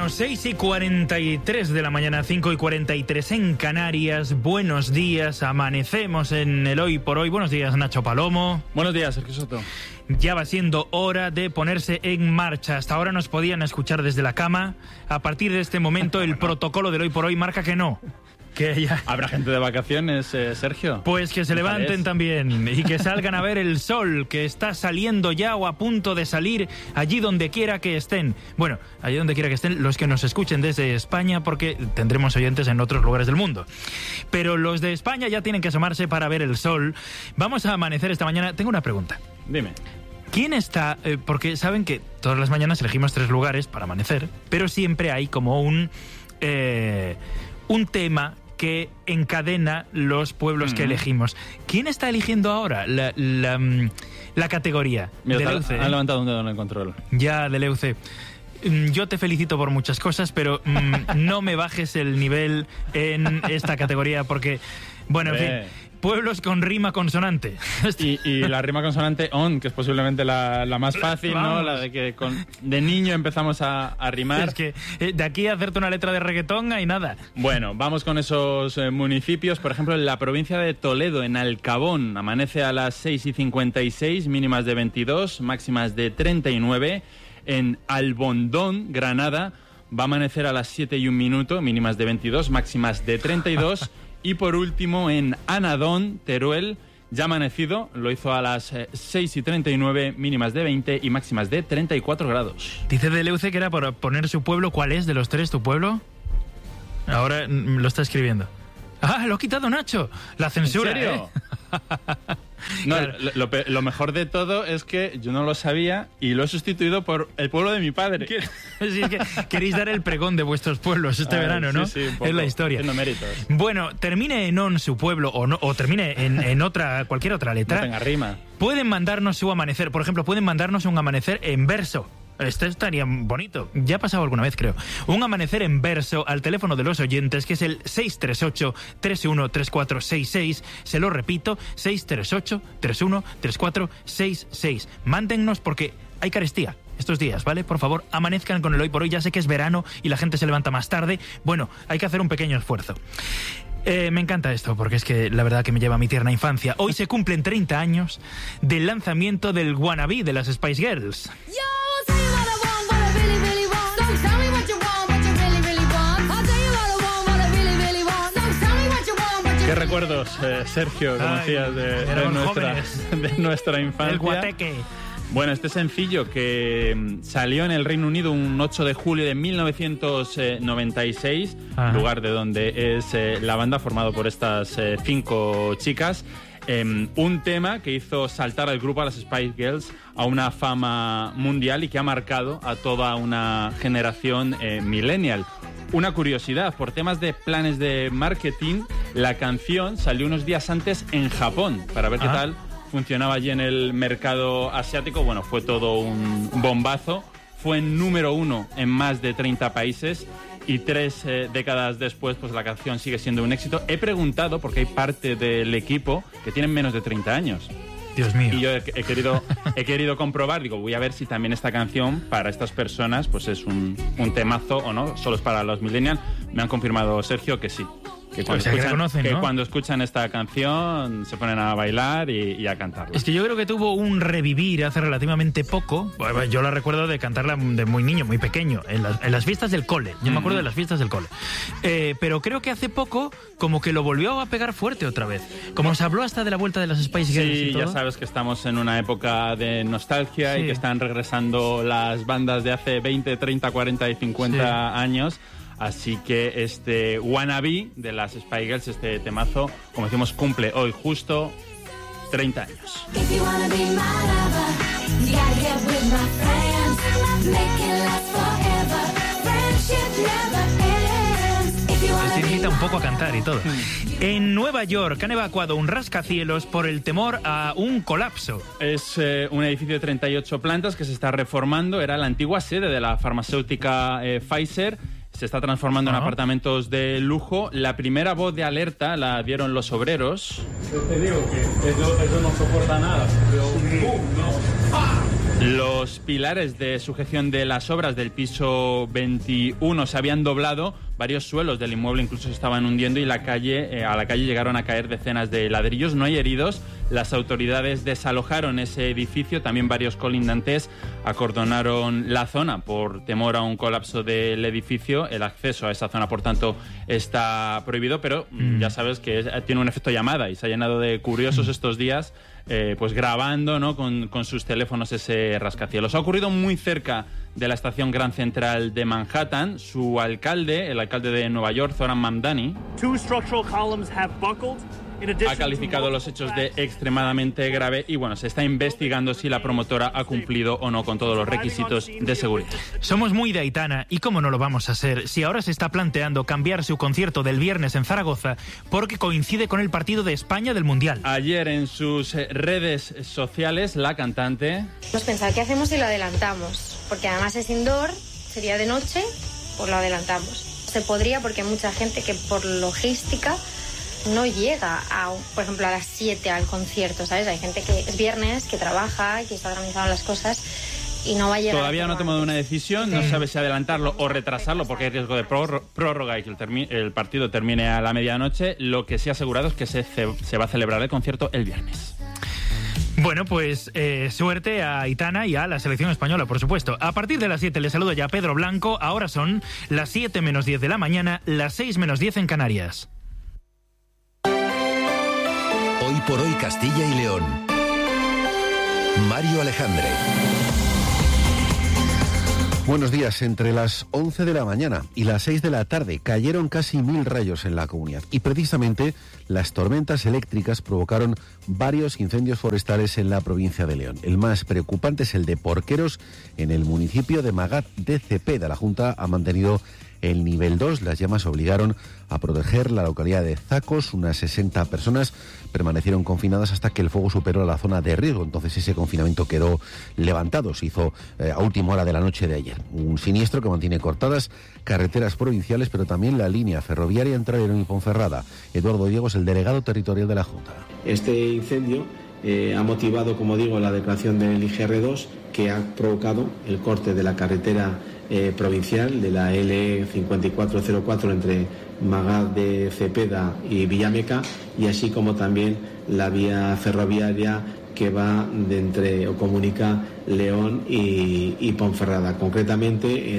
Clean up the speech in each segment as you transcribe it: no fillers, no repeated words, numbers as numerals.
Bueno, 6:43 de la mañana, 5:43 en Canarias. Buenos días, amanecemos en el Hoy por Hoy. Buenos días, Nacho Palomo. Buenos días, Sergio Soto. Ya va siendo hora de ponerse en marcha. Hasta ahora nos podían escuchar desde la cama. A partir de este momento, el protocolo del Hoy por Hoy marca que no. Que ya... ¿Habrá gente de vacaciones, Sergio? Pues que se levanten también y que salgan a ver el sol, que está saliendo ya o a punto de salir allí donde quiera que estén. Bueno, allí donde quiera que estén los que nos escuchen desde España, porque tendremos oyentes en otros lugares del mundo. Pero los de España ya tienen que asomarse para ver el sol. Vamos a amanecer esta mañana. Tengo una pregunta. Dime. ¿Quién está...? Porque saben que todas las mañanas elegimos 3 lugares para amanecer, pero siempre hay como un tema que encadena los pueblos que elegimos. ¿Quién está eligiendo ahora la categoría? Mira, Deleuze, ha levantado un dedo en el control. Ya, Deleuze. Yo te felicito por muchas cosas, pero no me bajes el nivel en esta categoría porque, bueno, en fin, pueblos con rima consonante. Y la rima consonante on, que es posiblemente la más fácil, ¿no? La de que de niño empezamos a rimar. Es que de aquí a hacerte una letra de reggaetón hay nada. Bueno, vamos con esos municipios. Por ejemplo, en la provincia de Toledo, en Alcabón, amanece a las 6:56, mínimas de 22, máximas de 39. En Albondón, Granada, va a amanecer a las 7:01, mínimas de 22, máximas de 32. Y por último, en Anadón, Teruel, ya amanecido, lo hizo a las 6:39, mínimas de 20 y máximas de 34 grados. Dice Deleuze que era por poner su pueblo. ¿Cuál es de los 3 tu pueblo? Ahora lo está escribiendo. ¡Ah, lo ha quitado Nacho! La censura, ¿En serio? No, claro. Lo mejor de todo es que yo no lo sabía y lo he sustituido por el pueblo de mi padre. Sí, es que queréis dar el pregón de vuestros pueblos este verano, ¿no? Sí, un poco. Es la historia. Haciendo méritos. Bueno, termine en on su pueblo o termine en cualquier otra letra. No tenga rima. Pueden mandarnos su amanecer. Por ejemplo, pueden mandarnos un amanecer en verso. Este estaría bonito. Ya ha pasado alguna vez, creo. Un amanecer en verso al teléfono de los oyentes, que es el 638-313466. Se lo repito, 638-313466. Mándennos porque hay carestía estos días, ¿vale? Por favor, amanezcan con el Hoy por Hoy. Ya sé que es verano y la gente se levanta más tarde. Bueno, hay que hacer un pequeño esfuerzo. Me encanta esto porque es que la verdad que me lleva a mi tierna infancia. Hoy se cumplen 30 años del lanzamiento del Wannabe de las Spice Girls. ¿Qué recuerdos, Sergio, como decías, de nuestra infancia? El guateque. Bueno, este sencillo que salió en el Reino Unido un 8 de julio de 1996, lugar de donde es la banda, formado por estas 5 chicas. Un tema que hizo saltar al grupo, a las Spice Girls, a una fama mundial y que ha marcado a toda una generación millennial. Una curiosidad, por temas de planes de marketing, la canción salió unos días antes en Japón, para ver qué tal funcionaba allí en el mercado asiático. Bueno, fue todo un bombazo. Fue número 1 en más de 30 países y 3 décadas después, pues la canción sigue siendo un éxito. He preguntado, porque hay parte del equipo que tienen menos de 30 años. Dios mío. Y yo he querido comprobar, digo, voy a ver si también esta canción para estas personas pues es un temazo o no, solo es para los millennials. Me han confirmado, Sergio, que sí. Que cuando escuchan esta canción se ponen a bailar y a cantarla. Es que yo creo que tuvo un revivir hace relativamente poco. Bueno, yo la recuerdo de cantarla de muy niño, muy pequeño, en las fiestas del cole. Yo me acuerdo de las fiestas del cole. Pero creo que hace poco como que lo volvió a pegar fuerte otra vez. Como se habló hasta de la vuelta de las Spice Girls y todo. Ya sabes que estamos en una época de nostalgia y que están regresando las bandas de hace 20, 30, 40 y 50 años. Así que este Wannabe de las Spice Girls, este temazo, como decimos, cumple hoy justo 30 años. Se invita un poco a cantar y todo. En Nueva York han evacuado un rascacielos por el temor a un colapso. Es un edificio de 38 plantas que se está reformando. Era la antigua sede de la farmacéutica Pfizer. Se está transformando en apartamentos de lujo. La primera voz de alerta la dieron los obreros. Yo te digo que eso no soporta nada. Pero, Los pilares de sujeción de las obras del piso 21 se habían doblado, varios suelos del inmueble incluso se estaban hundiendo y a la calle llegaron a caer decenas de ladrillos. No hay heridos, las autoridades desalojaron ese edificio, también varios colindantes acordonaron la zona por temor a un colapso del edificio. El acceso a esa zona, por tanto, está prohibido, pero ya sabes que tiene un efecto llamada y se ha llenado de curiosos estos días, pues grabando, ¿no?, con sus teléfonos ese rascacielos. Ha ocurrido muy cerca de la estación Grand Central de Manhattan. Su alcalde, el alcalde de Nueva York, Zohran Mamdani, ha calificado los hechos de extremadamente grave y bueno, se está investigando si la promotora ha cumplido o no con todos los requisitos de seguridad. Somos muy de Aitana y cómo no lo vamos a ser si ahora se está planteando cambiar su concierto del viernes en Zaragoza porque coincide con el partido de España del Mundial. Ayer en sus redes sociales la cantante... Hemos pensado, ¿qué hacemos si lo adelantamos? Porque además es indoor, sería de noche, pues lo adelantamos. Se podría porque hay mucha gente que por logística no llega, por ejemplo, a las 7 al concierto, ¿sabes? Hay gente que es viernes, que trabaja, que está organizando las cosas y no va a llegar. Todavía no ha tomado una decisión, no sabe si adelantarlo o retrasarlo porque hay riesgo de prórroga y que el partido termine a la medianoche. Lo que sí ha asegurado es que se va a celebrar el concierto el viernes. Bueno, pues suerte a Aitana y a la selección española, por supuesto. A partir de las 7 le saluda ya Pedro Blanco. Ahora son las 7 menos 10 de la mañana, las 6 menos 10 en Canarias. Hoy por hoy Castilla y León. Mario Alejandre. Buenos días. Entre las 11 de la mañana y las 6 de la tarde cayeron casi 1000 rayos en la comunidad. Y precisamente las tormentas eléctricas provocaron varios incendios forestales en la provincia de León. El más preocupante es el de Porqueros, en el municipio de Magat de Cepeda. La Junta ha mantenido el nivel 2. Las llamas obligaron a proteger la localidad de Zacos. Unas 60 personas permanecieron confinadas hasta que el fuego superó la zona de riesgo. Entonces ese confinamiento quedó levantado. Se hizo a última hora de la noche de ayer. Un siniestro que mantiene cortadas carreteras provinciales, pero también la línea ferroviaria entre León y Ponferrada. Eduardo Diego es el delegado territorial de la Junta. Este incendio ha motivado, como digo, la declaración del IGR2, que ha provocado el corte de la carretera provincial de la L5404 entre Magat de Cepeda y Villameca, y así como también la vía ferroviaria que va o comunica León y Ponferrada. Concretamente,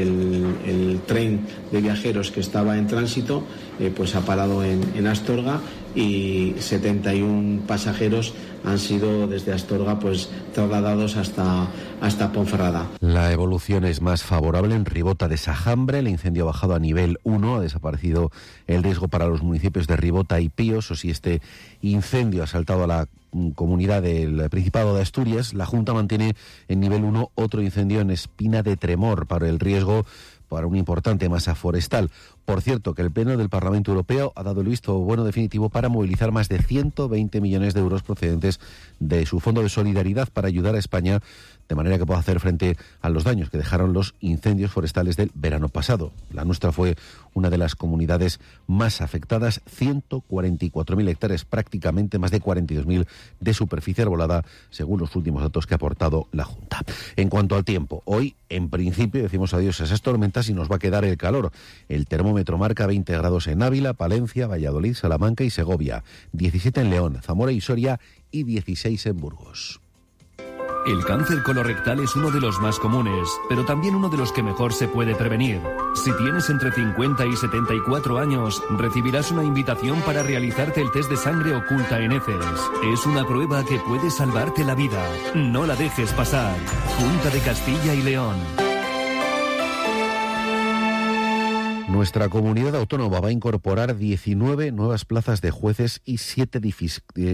el tren de viajeros que estaba en tránsito pues ha parado en Astorga y 71 pasajeros han sido desde Astorga pues trasladados hasta Ponferrada. La evolución es más favorable en Ribota de Sajambre. El incendio ha bajado a nivel 1, ha desaparecido el riesgo para los municipios de Ribota y Píos. O si este incendio ha saltado a la comunidad del Principado de Asturias, la Junta mantiene en nivel 1 otro incendio en Espina de Tremor para el riesgo para una importante masa forestal. Por cierto, que el Pleno del Parlamento Europeo ha dado el visto bueno definitivo para movilizar más de 120 millones de euros procedentes de su Fondo de Solidaridad para ayudar a España de manera que pueda hacer frente a los daños que dejaron los incendios forestales del verano pasado. La nuestra fue una de las comunidades más afectadas, 144.000 hectáreas, prácticamente más de 42.000 de superficie arbolada, según los últimos datos que ha aportado la Junta. En cuanto al tiempo, hoy, en principio, decimos adiós a esas tormentas y nos va a quedar el calor. El termómetro marca 20 grados en Ávila, Palencia, Valladolid, Salamanca y Segovia, 17 en León, Zamora y Soria y 16 en Burgos. El cáncer colorectal es uno de los más comunes, pero también uno de los que mejor se puede prevenir. Si tienes entre 50 y 74 años, recibirás una invitación para realizarte el test de sangre oculta en heces. Es una prueba que puede salvarte la vida. No la dejes pasar. Junta de Castilla y León. Nuestra comunidad autónoma va a incorporar 19 nuevas plazas de jueces y 7 de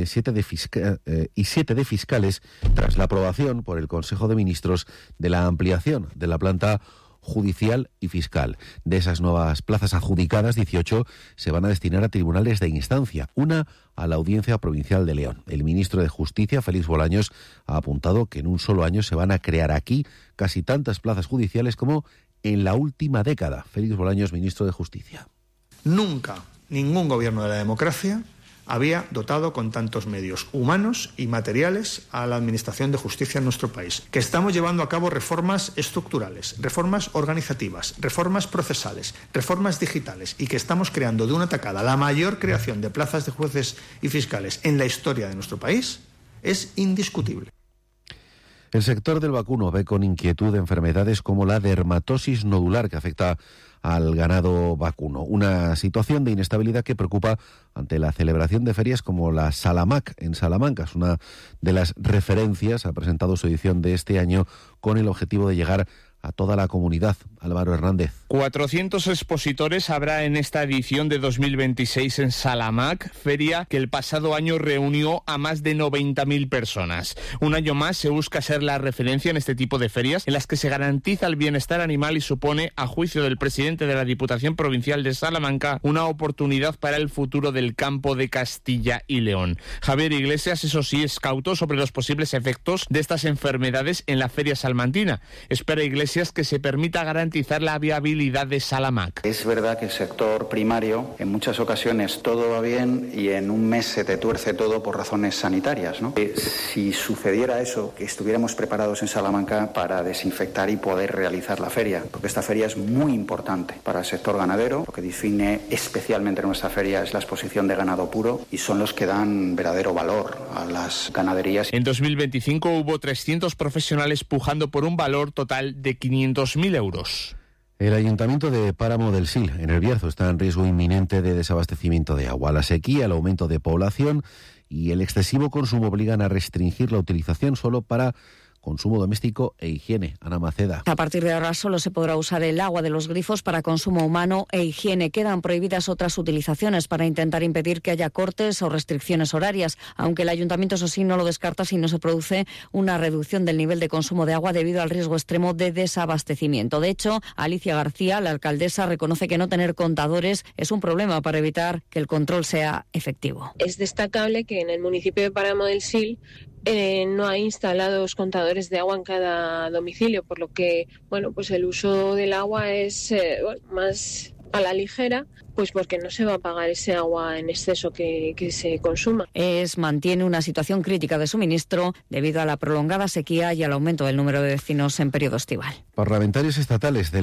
fiscales tras la aprobación por el Consejo de Ministros de la ampliación de la planta judicial y fiscal. De esas nuevas plazas adjudicadas, 18 se van a destinar a tribunales de instancia, una a la Audiencia Provincial de León. El ministro de Justicia, Félix Bolaños, ha apuntado que en un solo año se van a crear aquí casi tantas plazas judiciales como en la última década. Félix Bolaños, ministro de Justicia. Nunca ningún gobierno de la democracia había dotado con tantos medios humanos y materiales a la Administración de Justicia en nuestro país. Que estamos llevando a cabo reformas estructurales, reformas organizativas, reformas procesales, reformas digitales y que estamos creando de una tacada la mayor creación de plazas de jueces y fiscales en la historia de nuestro país, es indiscutible. El sector del vacuno ve con inquietud enfermedades como la dermatosis nodular, que afecta al ganado vacuno. Una situación de inestabilidad que preocupa ante la celebración de ferias como la Salamac en Salamanca. Es una de las referencias. Ha presentado su edición de este año con el objetivo de llegar a toda la comunidad. Álvaro Hernández. 400 expositores habrá en esta edición de 2026 en Salamac, feria que el pasado año reunió a más de 90.000 personas. Un año más se busca ser la referencia en este tipo de ferias en las que se garantiza el bienestar animal y supone, a juicio del presidente de la Diputación Provincial de Salamanca, una oportunidad para el futuro del campo de Castilla y León. Javier Iglesias, eso sí, es cauto sobre los posibles efectos de estas enfermedades en la feria salmantina. Espera Iglesias que se permita garantizar la viabilidad de Salamac. Es verdad que el sector primario, en muchas ocasiones todo va bien y en un mes se te tuerce todo por razones sanitarias, ¿no? Si sucediera eso, que estuviéramos preparados en Salamanca para desinfectar y poder realizar la feria, porque esta feria es muy importante para el sector ganadero. Lo que define especialmente nuestra feria es la exposición de ganado puro y son los que dan verdadero valor a las ganaderías. En 2025 hubo 300 profesionales pujando por un valor total de 500.000 euros. El Ayuntamiento de Páramo del Sil, en el Bierzo, está en riesgo inminente de desabastecimiento de agua. La sequía, el aumento de población y el excesivo consumo obligan a restringir la utilización solo para consumo doméstico e higiene. Ana Maceda. A partir de ahora solo se podrá usar el agua de los grifos para consumo humano e higiene. Quedan prohibidas otras utilizaciones para intentar impedir que haya cortes o restricciones horarias, aunque el ayuntamiento, eso sí, no lo descarta si no se produce una reducción del nivel de consumo de agua debido al riesgo extremo de desabastecimiento. De hecho, Alicia García, la alcaldesa, reconoce que no tener contadores es un problema para evitar que el control sea efectivo. Es destacable que en el municipio de Páramo del Sil no hay instalados contadores de agua en cada domicilio, por lo que pues el uso del agua es más a la ligera, pues porque no se va a pagar ese agua en exceso que se consuma. Mantiene una situación crítica de suministro debido a la prolongada sequía y al aumento del número de vecinos en periodo estival. Parlamentarios estatales del